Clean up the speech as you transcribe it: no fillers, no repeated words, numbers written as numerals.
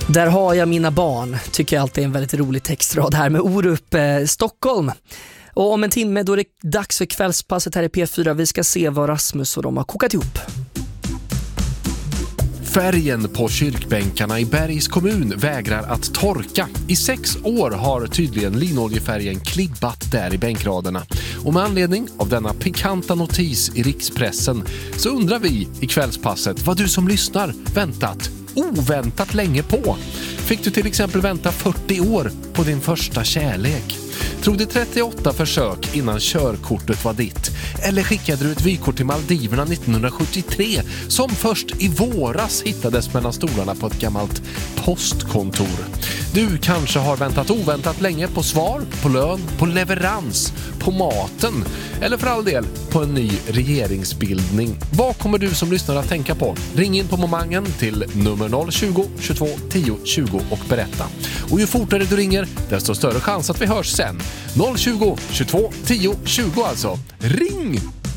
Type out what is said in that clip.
Där har jag mina barn, tycker jag alltid är en väldigt rolig textrad här med Orup, Stockholm. Och om en timme då är det dags för kvällspasset här i P4. Vi ska se vad Rasmus och de har kokat ihop. Färgen på kyrkbänkarna i Bergs kommun vägrar att torka. I 6 år har tydligen linoljefärgen klibbat där i bänkraderna. Och med anledning av denna pikanta notis i rikspressen så undrar vi i kvällspasset vad du som lyssnar oväntat länge på. Fick du till exempel vänta 40 år på din första kärlek? Tog det 38 försök innan körkortet var ditt? Eller skickade du ett vykort till Maldiverna 1973 som först i våras hittades mellan stolarna på ett gammalt postkontor? Du kanske har väntat oväntat länge på svar, på lön, på leverans, på maten eller för all del på en ny regeringsbildning. Vad kommer du som lyssnar att tänka på? Ring in på momangen till nummer 020 22 10 20 och berätta. Och ju fortare du ringer, desto större chans att vi hörs sen. 020 22 10 20 alltså. Ring!